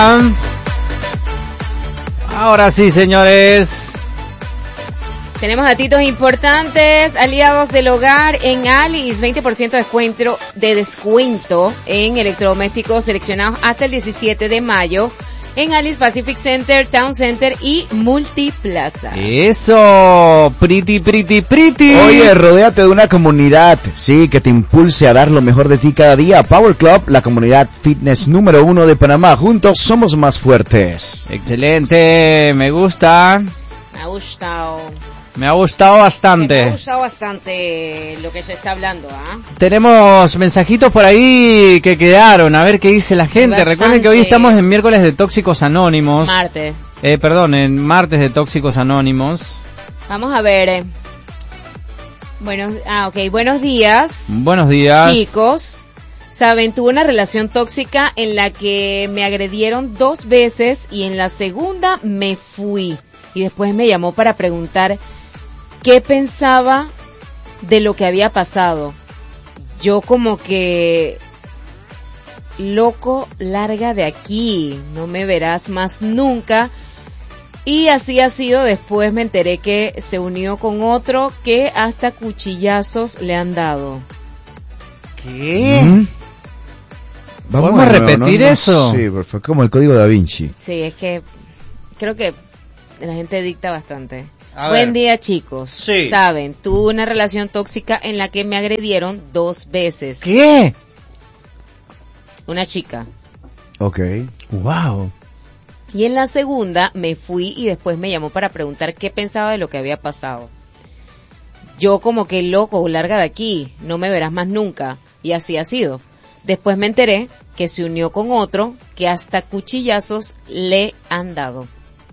Ahora sí, señores. Tenemos datitos importantes. Aliados del hogar en Alice, 20% de descuento en electrodomésticos seleccionados hasta el 17 de mayo. En Alice Pacific Center, Town Center y Multiplaza. Eso, pretty. Oye, rodéate de una comunidad, sí, que te impulse a dar lo mejor de ti cada día. Power Club, la comunidad fitness número 1 de Panamá. Juntos somos más fuertes. Excelente, me gusta. Me ha gustado bastante. Me ha gustado bastante lo que se está hablando, ¿ah? Tenemos mensajitos por ahí que quedaron, a ver qué dice la gente. Bastante. Recuerden que hoy estamos en miércoles de Tóxicos Anónimos. Martes. En martes de Tóxicos Anónimos. Vamos a ver. Buenos días. Buenos días. Chicos, saben, tuve una relación tóxica en la que me agredieron 2 veces y en la segunda me fui. Y después me llamó para preguntar qué pensaba de lo que había pasado. Yo como que, loco, larga de aquí, no me verás más nunca. Y así ha sido. Después me enteré que se unió con otro que hasta cuchillazos le han dado. ¿Qué? ¿Vamos a repetir eso? Sí, fue como el código Da Vinci. Sí, es que creo que la gente dicta bastante. Buen día, chicos. Sí. Saben, tuve una relación tóxica en la que me agredieron 2 veces. ¿Qué? Una chica. Ok. Wow. Y en la segunda me fui y después me llamó para preguntar qué pensaba de lo que había pasado. Yo como que loco, larga de aquí, no me verás más nunca. Y así ha sido. Después me enteré que se unió con otro que hasta cuchillazos le han dado.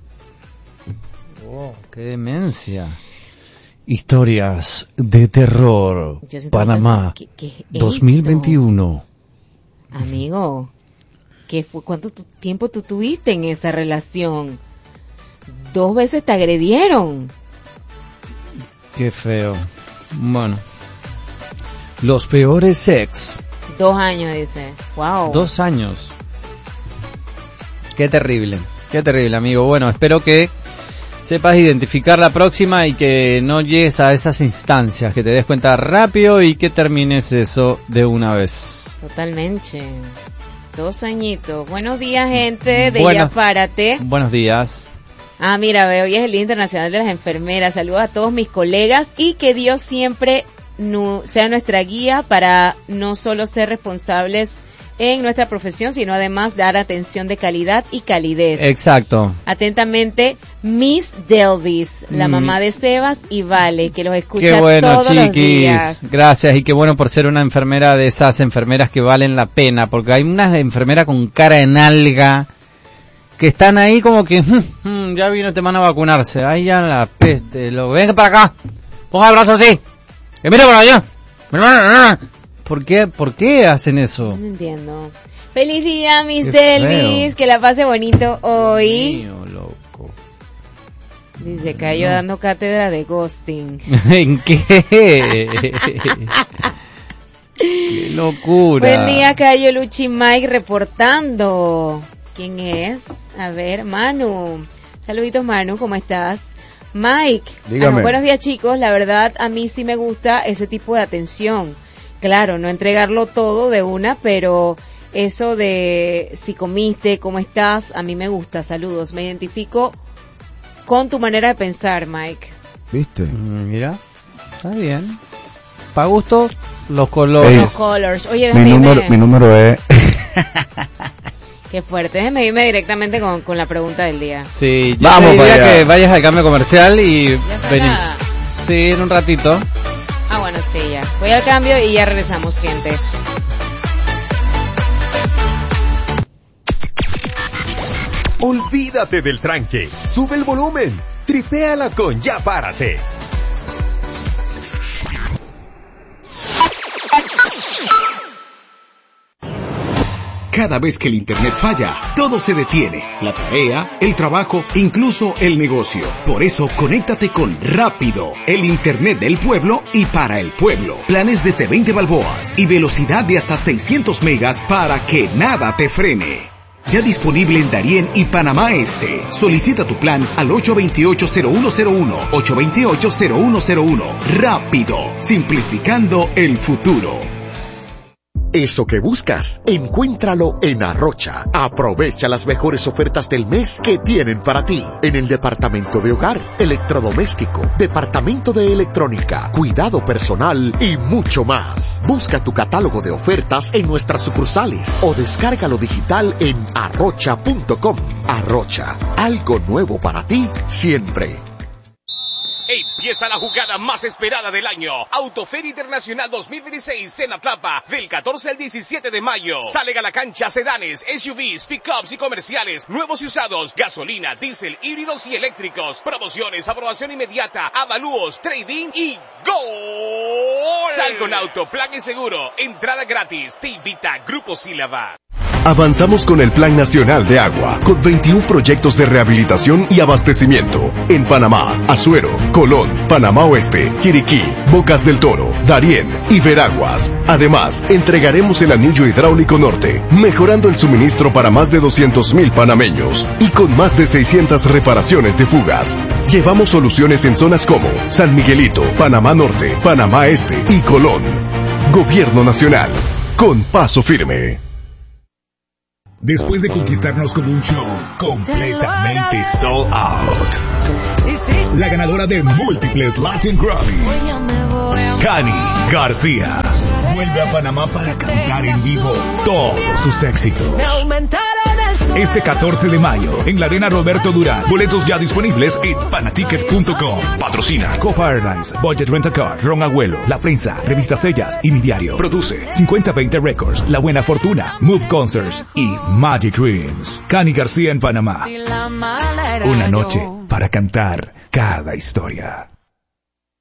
Oh, qué demencia. Historias de terror. Panamá, ¿Qué es 2021. esto? Amigo, ¿qué fue? ¿Cuánto tiempo tú tuviste en esa relación? 2 veces te agredieron. Qué feo. Bueno. Los peores sex. 2 años, dice. Wow. 2 años. Qué terrible, amigo. Bueno, espero que sepas identificar la próxima y que no llegues a esas instancias, que te des cuenta rápido y que termines eso de una vez. Totalmente. 2 añitos. Buenos días, gente de Ya Párate. Buenos días. Mira, veo, hoy es el Día Internacional de las Enfermeras. Saludos a todos mis colegas y que Dios siempre sea nuestra guía para no solo ser responsables en nuestra profesión, sino además dar atención de calidad y calidez. Exacto. Atentamente, Miss Delvis, la mamá de Sebas y Vale, que los escucha qué bueno, todos chiquis. los días. Gracias, y qué bueno por ser una enfermera de esas enfermeras que valen la pena, porque hay unas enfermeras con cara de nalga que están ahí como que ya vino este man a vacunarse. Ahí ya la peste, ven para acá, ponga el brazo así, que mire por allá. ¿Por qué hacen eso? No entiendo. Feliz día, Miss Delvis, que la pase bonito hoy. Mío, loco. Dice, cayó dando cátedra de ghosting. ¿En qué? ¡Qué locura! Buen día, Cayo, Luchi, Mike reportando. ¿Quién es? A ver, Manu. Saluditos, Manu, ¿cómo estás? Mike. Dígame. Buenos días, chicos. La verdad, a mí sí me gusta ese tipo de atención. Claro, no entregarlo todo de una, pero eso de si comiste, cómo estás, a mí me gusta. Saludos. Me identifico con tu manera de pensar, Mike. ¿Viste? Mira, está bien. Para gusto, los colores. Los colors. Oye, mi número es... Qué fuerte. Déjame irme directamente con la pregunta del día. Sí, yo vamos te diría para allá. que vayas al cambio comercial y venís. será? Sí, en un ratito. Bueno, sí, ya. Voy al cambio y ya regresamos, gente. Olvídate del tranque. Sube el volumen. Tripéala con Ya Párate. Cada vez que el internet falla, todo se detiene. La tarea, el trabajo, incluso el negocio. Por eso, conéctate con Rápido, el internet del pueblo y para el pueblo. Planes desde 20 balboas y velocidad de hasta 600 megas para que nada te frene. Ya disponible en Darién y Panamá Este. Solicita tu plan al 828-0101, 828-0101. Rápido, simplificando el futuro. Eso que buscas, encuéntralo en Arrocha. Aprovecha las mejores ofertas del mes que tienen para ti. En el departamento de hogar, electrodoméstico, departamento de electrónica, cuidado personal y mucho más. Busca tu catálogo de ofertas en nuestras sucursales o descárgalo digital en arrocha.com. Arrocha, algo nuevo para ti siempre. Empieza la jugada más esperada del año. Autoferia Internacional 2016 en Atlapa, del 14 al 17 de mayo. Salen a la cancha sedanes, SUVs, pickups y comerciales, nuevos y usados, gasolina, diésel, híbridos y eléctricos. Promociones, aprobación inmediata, avalúos, trading y ¡gol! Sal con auto, plan y seguro, entrada gratis. Te invita Grupo Sílaba. Avanzamos con el Plan Nacional de Agua, con 21 proyectos de rehabilitación y abastecimiento en Panamá, Azuero, Colón, Panamá Oeste, Chiriquí, Bocas del Toro, Darién y Veraguas. Además, entregaremos el anillo hidráulico norte, mejorando el suministro para más de 200,000 panameños y con más de 600 reparaciones de fugas. Llevamos soluciones en zonas como San Miguelito, Panamá Norte, Panamá Este y Colón. Gobierno Nacional, con paso firme. Después de conquistarnos con un show completamente sold out, la ganadora de múltiples Latin Grammy, Cani García, vuelve a Panamá para cantar en vivo todos sus éxitos. Este 14 de mayo, en la Arena Roberto Durán. Boletos ya disponibles en panatickets.com. Patrocina Copa Airlines, Budget Rent a Car, Ron Agüelo, La Prensa, Revistas Sellas y Mi Diario. Produce 5020 Records, La Buena Fortuna, Move Concerts y Magic Dreams. Cani García en Panamá. Una noche para cantar cada historia.